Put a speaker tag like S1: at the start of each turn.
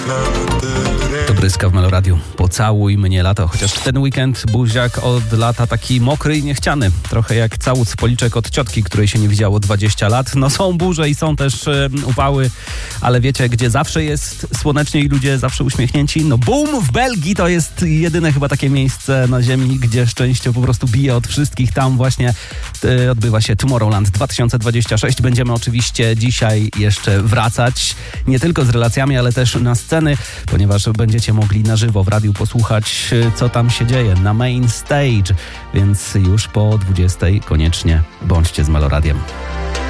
S1: To Bryska w Meloradiu. Pocałuj mnie lato. Chociaż ten weekend buziak od lata taki mokry i niechciany. Trochę jak całuc policzek od ciotki, której się nie widziało 20 lat. No są burze i są też upały, ale wiecie, gdzie zawsze jest słonecznie i ludzie zawsze uśmiechnięci? No boom! W Belgii to jest jedyne chyba takie miejsce na ziemi, gdzie szczęście po prostu bije od wszystkich. Tam właśnie odbywa się Tomorrowland 2026. Będziemy oczywiście dzisiaj jeszcze wracać. Nie tylko z relacjami, ale też na sceny, ponieważ będziecie mogli na żywo w radiu posłuchać, co tam się dzieje na main stage. Więc już po 20 koniecznie bądźcie z Meloradiem.